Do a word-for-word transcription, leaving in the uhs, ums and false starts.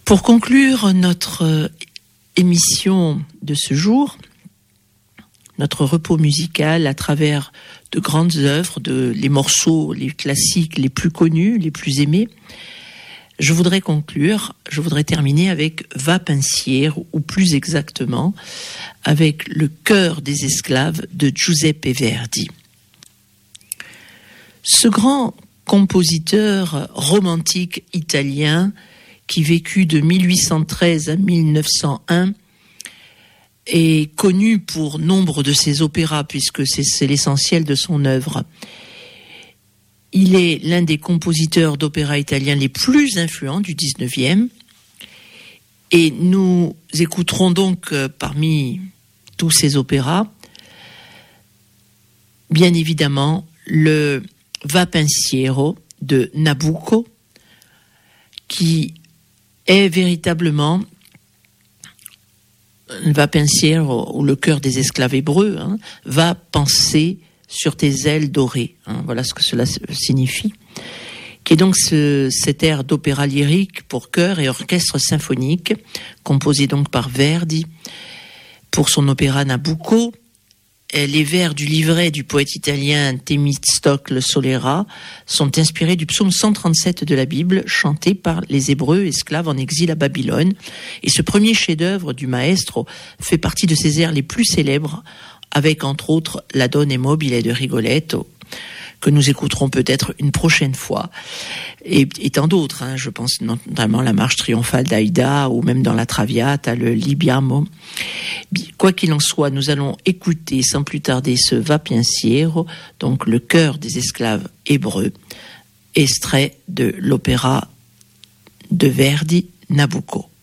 Pour conclure notre émission de ce jour, notre repos musical à travers de grandes œuvres, de, les morceaux, les classiques les plus connus, les plus aimés, je voudrais conclure, je voudrais terminer avec Va pensiero, ou plus exactement, avec le Chœur des esclaves de Giuseppe Verdi. Ce grand compositeur romantique italien qui vécut de mille huit cent treize à mille neuf cent un est connu pour nombre de ses opéras, puisque c'est, c'est l'essentiel de son œuvre. Il est l'un des compositeurs d'opéra italiens les plus influents du dix-neuvième. Et nous écouterons donc euh, parmi tous ces opéras, bien évidemment, le Va pensiero de Nabucco, qui est véritablement Va pensiero, ou le cœur des esclaves hébreux, hein, va penser sur tes ailes dorées. Hein, voilà ce que cela signifie. Qui est donc ce, cet air d'opéra lyrique pour chœur et orchestre symphonique, composé donc par Verdi pour son opéra Nabucco. Les vers du livret du poète italien Thémistocle Solera sont inspirés du psaume cent trente-sept de la Bible, chanté par les Hébreux esclaves en exil à Babylone. Et ce premier chef-d'œuvre du maestro fait partie de ses airs les plus célèbres, avec entre autres la Donne mobile de Rigoletto, que nous écouterons peut-être une prochaine fois, et, et tant d'autres, hein, je pense notamment la marche triomphale d'Aïda, ou même dans la Traviata, le Libiamo. Quoi qu'il en soit, nous allons écouter sans plus tarder ce Va pensiero, donc le chœur des esclaves hébreux, extrait de l'opéra de Verdi, Nabucco.